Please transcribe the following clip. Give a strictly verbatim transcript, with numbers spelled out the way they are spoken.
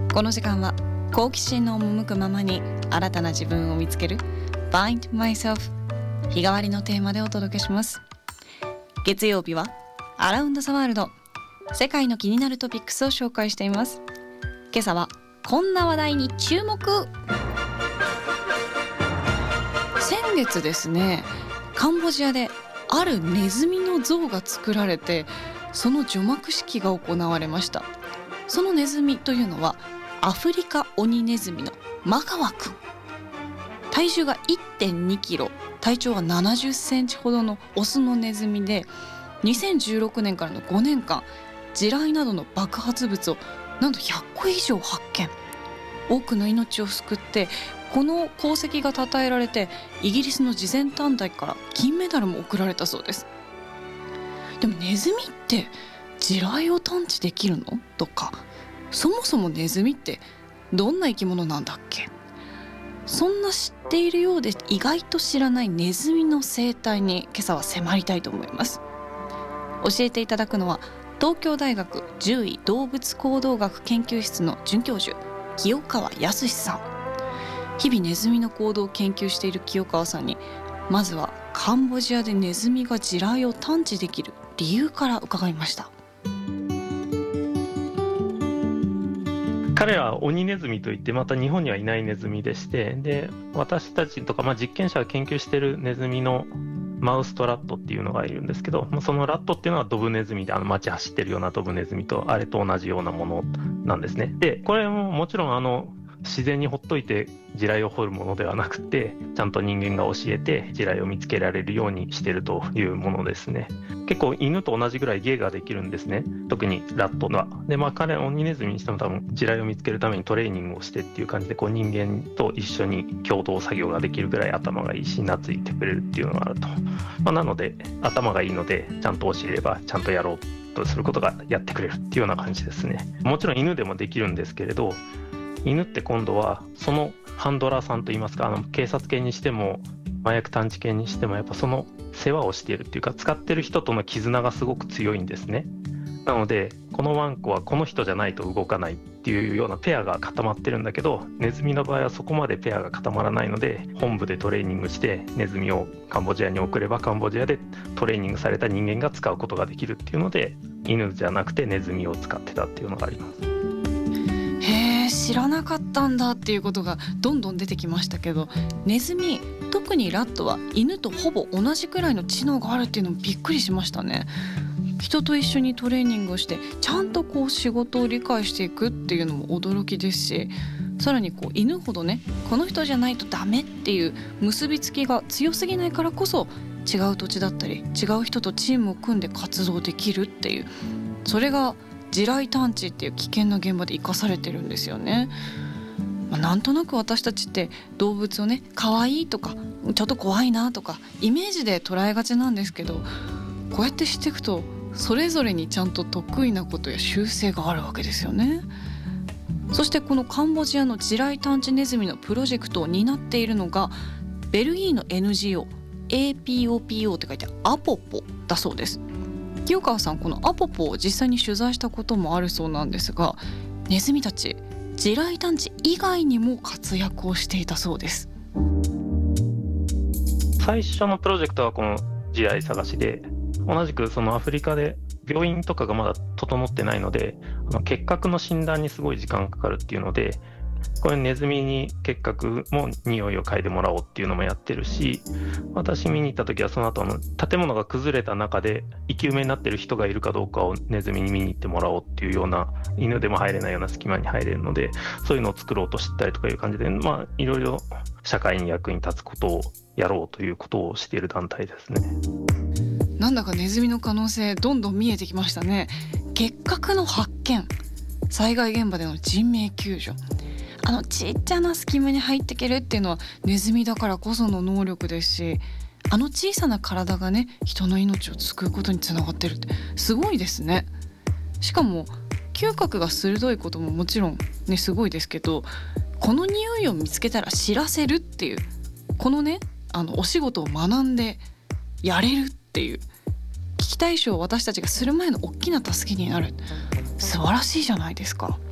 この時間は好奇心の赴くままに新たな自分を見つける Find Myself 日替わりのテーマでお届けします。月曜日は Around the World 世界の気になるトピックスを紹介しています。今朝はこんな話題に注目。先月ですね、カンボジアであるネズミの像が作られて、その除幕式が行われました。そのネズミというのはアフリカオニネズミのマガワくん。体重が いってんにキロ、体長はななじゅっセンチほどのオスのネズミで、にせんじゅうろくねんからのごねんかん、地雷などの爆発物をなんとひゃっこ以上発見。多くの命を救って、この功績が称えられて、イギリスの慈善団体から金メダルも贈られたそうです。でもネズミって地雷を探知できるのとか、そもそもネズミってどんな生き物なんだっけ。そんな知っているようで意外と知らないネズミの生態に今朝は迫りたいと思います。教えていただくのは東京大学獣医動物行動学研究室の准教授、清川康さん。日々ネズミの行動を研究している清川さんに、まずはカンボジアでネズミが地雷を探知できる理由から伺いました。 彼らはオニネズミといって、また日本にはいないネズミでして、で私たちとか、まあ、実験者が研究しているネズミのマウスとラットっていうのがいるんですけど、そのラットっていうのはドブネズミで、あの街走ってるようなドブネズミとあれと同じようなものなんですね。でこれももちろんあの自然にほっといて地雷を掘るものではなくて、ちゃんと人間が教えて地雷を見つけられるようにしているというものですね。結構犬と同じぐらい芸ができるんですね、特にラットは。でまあ彼オニネズミにしても多分地雷を見つけるためにトレーニングをしてっていう感じで、こう人間と一緒に共同作業ができるぐらい頭がいいし、懐いてくれるっていうのがあると、まあ、なので頭がいいので、ちゃんと教えればちゃんとやろうとすることがやってくれるっていうような感じですね。もちろん犬でもできるんですけれど、犬って今度はそのハンドラーさんといいますか、あの警察犬にしても麻薬探知犬にしても、やっぱその世話をしているっていうか、使ってる人との絆がすごく強いんですね。なのでこのワンコはこの人じゃないと動かないっていうようなペアが固まってるんだけど、ネズミの場合はそこまでペアが固まらないので、本部でトレーニングしてネズミをカンボジアに送れば、カンボジアでトレーニングされた人間が使うことができるっていうので、犬じゃなくてネズミを使ってたっていうのがあります。 へー、知らなかったんだっていうことがどんどん出てきましたけど、ネズミ、特にラットは犬とほぼ同じくらいの知能があるっていうのもびっくりしましたね。人と一緒にトレーニングをしてちゃんとこう仕事を理解していくっていうのも驚きですし、さらにこう犬ほどね、この人じゃないとダメっていう結びつきが強すぎないからこそ、違う土地だったり違う人とチームを組んで活動できるっていう、それが地雷探知っていう危険な現場で生かされてるんですよね。まあ、なんとなく私たちって動物をね、可愛いとかちょっと怖いなとかイメージで捉えがちなんですけど、こうやって知っていくとそれぞれにちゃんと得意なことや習性があるわけですよね。そしてこのカンボジアの地雷探知ネズミのプロジェクトを担っているのがベルギーの エヌジーオー エーピーオーピーオー って書いてアポポだそうです。清川さん、このアポポを実際に取材したこともあるそうなんですが、ネズミたち地雷探知以外にも活躍をしていたそうです。 最初のプロジェクトはこの地雷探しで、同じくそのアフリカで病院とかがまだ整ってないので、あの結核の診断にすごい時間かかるっていうので、これネズミに結核も匂いを嗅いでもらおうっていうのもやってるし、私見に行った時はその後の建物が崩れた中で生き埋めになってる人がいるかどうかをネズミに見に行ってもらおうっていうような、犬でも入れないような隙間に入れるので、そういうのを作ろうとしたりとかいう感じで、まあいろいろ社会に役に立つことをやろうということをしている団体ですね。 なんだかネズミの可能性どんどん見えてきましたね。結核の発見、災害現場での人命救助、あのちっちゃな隙間に入っていけるっていうのはネズミだからこその能力ですし、あの小さな体がね、人の命を救うことにつながってるってすごいですね。しかも嗅覚が鋭いことももちろんね、すごいですけど、この匂いを見つけたら知らせるっていう、このね、あのお仕事を学んでやれるっていう、危機対処を私たちがする前の大きな助けになる、素晴らしいじゃないですか。